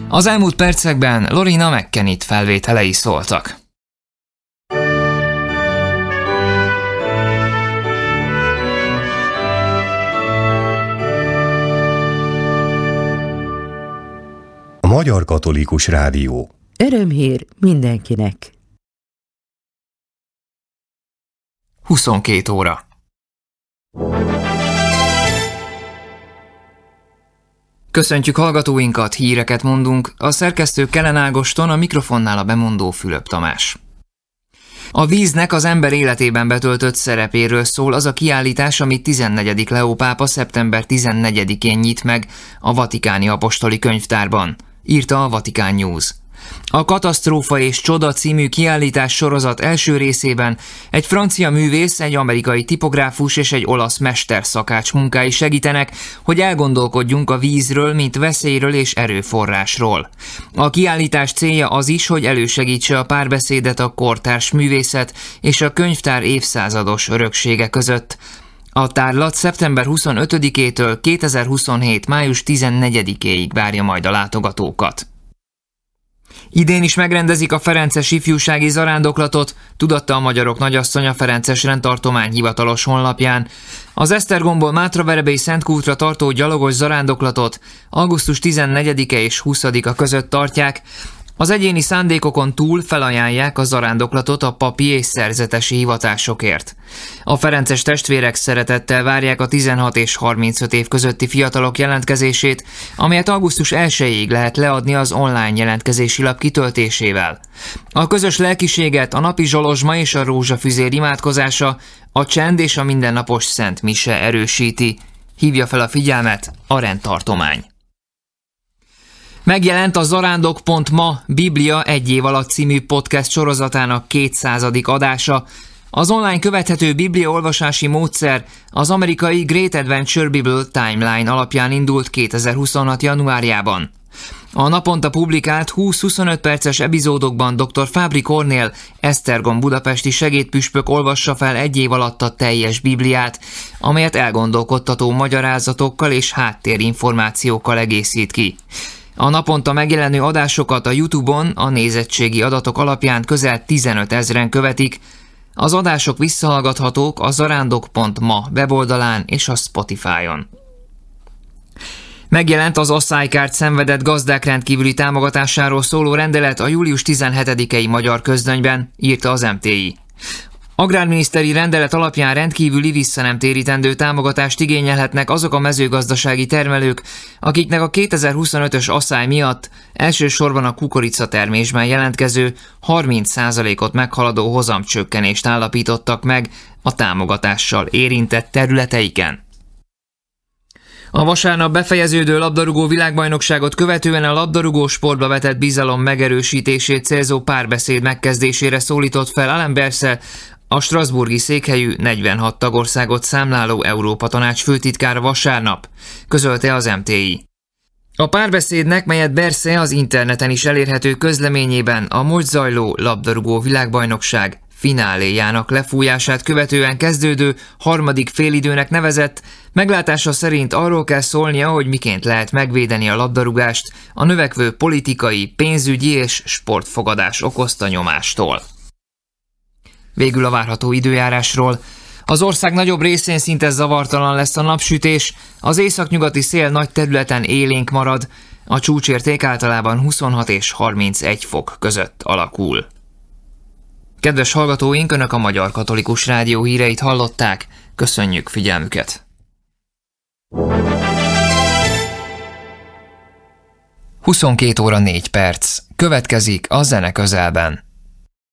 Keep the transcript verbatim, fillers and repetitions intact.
Az elmúlt percekben Lorena McKennitt felvételei szóltak. A Magyar Katolikus Rádió. Örömhír mindenkinek. huszonkét óra. Köszöntjük hallgatóinkat, híreket mondunk, a szerkesztő Kellen Ágoston, a mikrofonnál a bemondó Fülöp Tamás. A víznek az ember életében betöltött szerepéről szól az a kiállítás, amit tizennegyedik Leó pápa szeptember tizennegyedikén nyit meg a Vatikáni Apostoli Könyvtárban, írta a Vatikán News. A Katasztrófa és Csoda című kiállítás sorozat első részében egy francia művész, egy amerikai tipográfus és egy olasz mesterszakács munkái segítenek, hogy elgondolkodjunk a vízről, mint veszélyről és erőforrásról. A kiállítás célja az is, hogy elősegítse a párbeszédet a kortárs művészet és a könyvtár évszázados öröksége között. A tárlat szeptember huszonötödikétől kétezer-huszonhét. május tizennegyedikéig várja majd a látogatókat. Idén is megrendezik a ferences ifjúsági zarándoklatot, tudatta a magyarok nagyasszonya Ferences rendtartomány hivatalos honlapján. Az Esztergomból Mátraverebélyi Szentkútra tartó gyalogos zarándoklatot augusztus tizennegyedike és huszadika között tartják. Az egyéni szándékokon túl felajánlják a zarándoklatot a papi és szerzetesi hivatásokért. A ferences testvérek szeretettel várják a tizenhat és harmincöt év közötti fiatalok jelentkezését, amelyet augusztus elsejéig lehet leadni az online jelentkezési lap kitöltésével. A közös lelkiséget a napi zsolozsma és a rózsafüzér imádkozása, a csend és a mindennapos szent mise erősíti, hívja fel a figyelmet a rendtartomány. Megjelent a zarándok pont ma Biblia egy év alatt című podcast sorozatának kétszázadik adása. Az online követhető Biblia olvasási módszer az amerikai Great Adventure Bible Timeline alapján indult kétezer-huszonhat. januárjában. A naponta publikált húsz-huszonöt perces epizódokban dr. Fábri Kornél, Esztergom budapesti segédpüspök olvassa fel egy év alatt a teljes Bibliát, amelyet elgondolkodtató magyarázatokkal és háttérinformációkkal egészít ki. A naponta megjelenő adásokat a YouTube-on a nézettségi adatok alapján közel tizenöt ezren követik. Az adások visszahallgathatók a zarándok pont ma weboldalán és a Spotify-on. Megjelent az aszálykárt szenvedett gazdák rendkívüli támogatásáról szóló rendelet a július tizenhetedikei Magyar Közlönyben, írta az em té i. Agrárminiszteri rendelet alapján rendkívüli visszanemtérítendő támogatást igényelhetnek azok a mezőgazdasági termelők, akiknek a kétezer-huszonötös aszály miatt elsősorban a kukoricatermésben jelentkező harminc százalékot meghaladó hozamcsökkenést állapítottak meg a támogatással érintett területeiken. A vasárnap befejeződő labdarúgó világbajnokságot követően a labdarúgó sportba vetett bizalom megerősítését célzó párbeszéd megkezdésére szólított fel Alain Berset, a strasbourgi székhelyű negyvenhat tagországot számláló Európa Tanács főtitkára vasárnap, közölte az em té i. A párbeszédnek, melyet Berset az interneten is elérhető közleményében a most zajló labdarúgó világbajnokság fináléjának lefújását követően kezdődő harmadik félidőnek nevezett, meglátása szerint arról kell szólnia, hogy miként lehet megvédeni a labdarúgást a növekvő politikai, pénzügyi és sportfogadás okozta nyomástól. Végül a várható időjárásról. Az ország nagyobb részén szinte zavartalan lesz a napsütés, az északnyugati szél nagy területen élénk marad, a csúcsérték általában huszonhat és harmincegy fok között alakul. Kedves hallgatóink, Önök a Magyar Katolikus Rádió híreit hallották, köszönjük figyelmüket! huszonkét óra négy perc, következik a zene közelben.